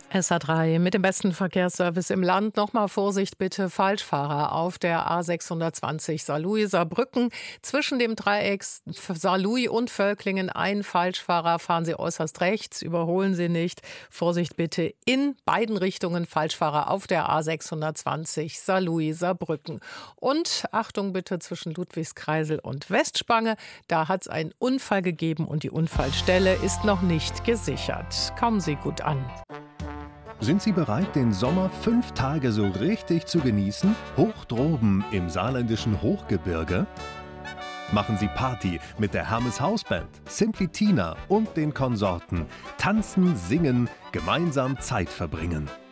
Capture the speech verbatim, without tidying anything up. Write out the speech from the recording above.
S A drei mit dem besten Verkehrsservice im Land. Nochmal Vorsicht bitte, Falschfahrer auf der A sechshundertzwanzig Saarlouis-Saarbrücken. Zwischen dem Dreieck Saarlouis und Völklingen ein Falschfahrer. Fahren Sie äußerst rechts, überholen Sie nicht. Vorsicht bitte in beiden Richtungen, Falschfahrer auf der A sechshundertzwanzig Saarlouis-Saarbrücken. Und Achtung bitte zwischen Ludwigskreisel und Westspange. Da hat es einen Unfall gegeben und die Unfallstelle ist noch nicht gesichert. Kommen Sie gut an. Sind Sie bereit, den Sommer fünf Tage so richtig zu genießen? Hoch droben im saarländischen Hochgebirge? Machen Sie Party mit der Hermes Hausband, Simply Tina und den Konsorten. Tanzen, singen, gemeinsam Zeit verbringen.